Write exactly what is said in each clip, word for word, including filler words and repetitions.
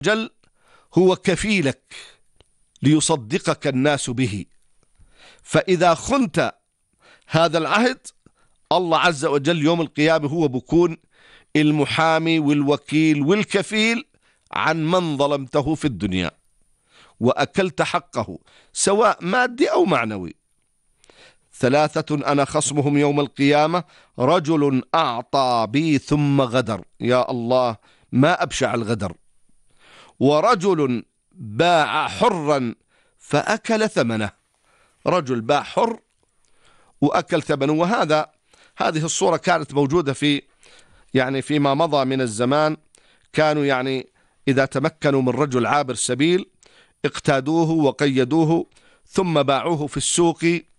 جل هو كفيلك ليصدقك الناس به، فإذا خنت هذا العهد الله عز وجل يوم القيامة هو بكون المحامي والوكيل والكفيل عن من ظلمته في الدنيا وأكلت حقه سواء مادي أو معنوي. ثلاثة أنا خصمهم يوم القيامة: رجل أعطى بي ثم غدر، يا الله ما أبشع الغدر، ورجل باع حرا فأكل ثمنه، رجل باع حر وأكل ثمنه. وهذا هذه الصورة كانت موجودة في يعني فيما مضى من الزمان، كانوا يعني إذا تمكنوا من رجل عابر سبيل اقتادوه وقيدوه ثم باعوه في السوق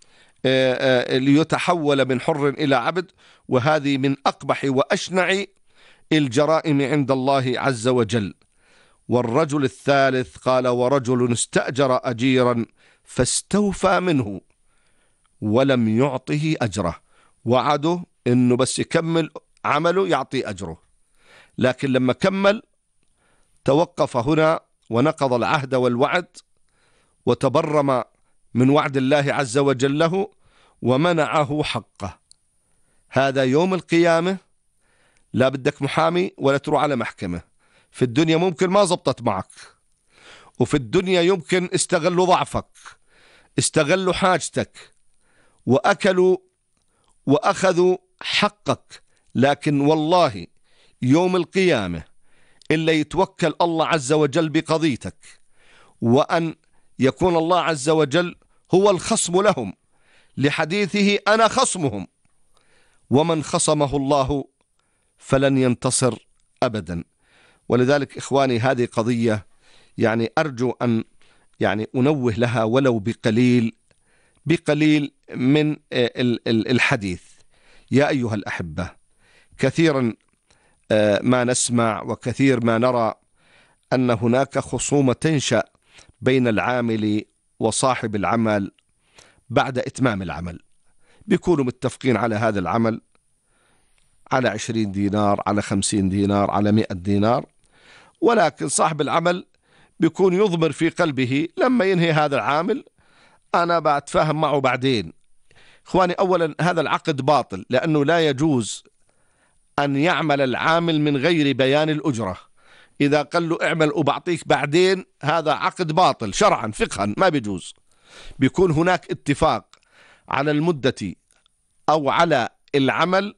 ليتحول من حر إلى عبد، وهذه من أقبح وأشنع الجرائم عند الله عز وجل. والرجل الثالث قال: ورجل استأجر أجيرا فاستوفى منه ولم يعطه أجره، وعده إنه بس يكمل عمله يعطي أجره، لكن لما كمل توقف هنا ونقض العهد والوعد وتبرم من وعد الله عز وجل له ومنعه حقه. هذا يوم القيامة لا بدك محامي ولا تروح على محكمة. في الدنيا ممكن ما زبطت معك، وفي الدنيا يمكن استغلوا ضعفك، استغلوا حاجتك وأكلوا وأخذوا حقك، لكن والله يوم القيامة إلا يتوكل الله عز وجل بقضيتك وأن يكون الله عز وجل هو الخصم لهم، لحديثه أنا خصمهم، ومن خصمه الله فلن ينتصر أبدا. ولذلك إخواني هذه قضية يعني أرجو أن يعني أنوه لها ولو بقليل بقليل من الحديث. يا أيها الأحبة، كثيرا ما نسمع وكثير ما نرى أن هناك خصومة تنشأ بين العامل وصاحب العمل بعد إتمام العمل، بيكونوا متفقين على هذا العمل على عشرين دينار، على خمسين دينار، على مئة دينار، ولكن صاحب العمل بيكون يضمر في قلبه لما ينهي هذا العامل أنا بتفاهم معه بعدين. إخواني، أولا هذا العقد باطل، لأنه لا يجوز أن يعمل العامل من غير بيان الأجرة. إذا قال له اعمل وبعطيك بعدين، هذا عقد باطل شرعا فقها، ما بيجوز. بيكون هناك اتفاق على المدة أو على العمل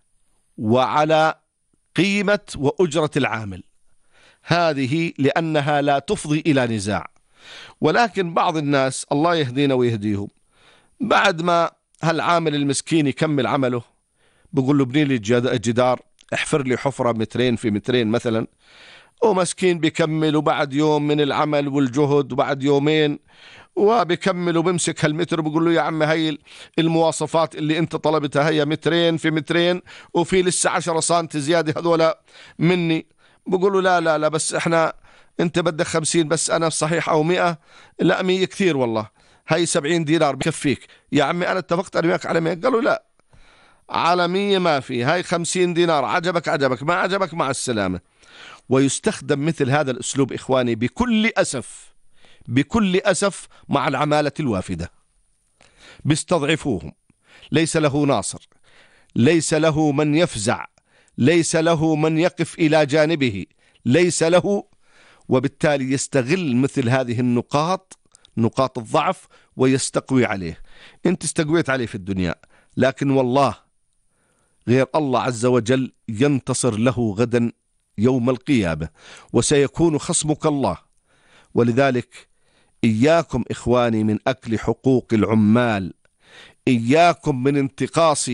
وعلى قيمة وأجرة العامل، هذه لأنها لا تفضي إلى نزاع. ولكن بعض الناس الله يهدينا ويهديهم، بعد ما هالعامل المسكين يكمل عمله بقول له ابني لي الجدار، احفر لي حفرة مترين في مترين مثلا، ومسكين بيكمل، وبعد يوم من العمل والجهد وبعد يومين وبيكمل وبمسك هالمتر بقول له يا عم هاي المواصفات اللي انت طلبتها هي مترين في مترين وفي لسه عشرة سنتي زيادة هذولا مني. بقول له لا لا لا بس احنا انت بدك خمسين بس انا صحيح او مئة، لا مية كثير والله، هاي سبعين دينار بكفيك يا عمي، انا اتفقت انا وياك على مية. قالوا لا على مية ما في، هاي خمسين دينار، عجبك عجبك ما عجبك مع السلامة. ويستخدم مثل هذا الأسلوب إخواني بكل أسف بكل أسف مع العمالة الوافدة، بيستضعفوهم، ليس له ناصر، ليس له من يفزع، ليس له من يقف إلى جانبه، ليس له، وبالتالي يستغل مثل هذه النقاط نقاط الضعف ويستقوي عليه. انت استقويت عليه في الدنيا، لكن والله غير الله عز وجل ينتصر له غدا يوم القيامة وسيكون خصمك الله. ولذلك إياكم إخواني من أكل حقوق العمال، إياكم من انتقاص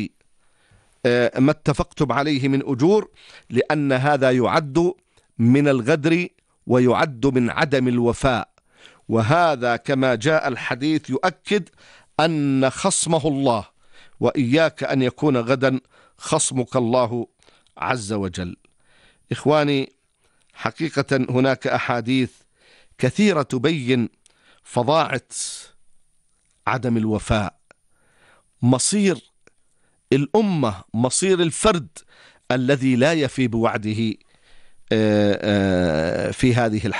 ما اتفقتم عليه من أجور، لأن هذا يعد من الغدر ويعد من عدم الوفاء. وهذا كما جاء الحديث يؤكد أن خصمه الله، وإياك أن يكون غدا خصمك الله عز وجل. إخواني، حقيقة هناك أحاديث كثيرة تبين فظاعة عدم الوفاء، مصير الأمة، مصير الفرد الذي لا يفي بوعده في هذه الحياة.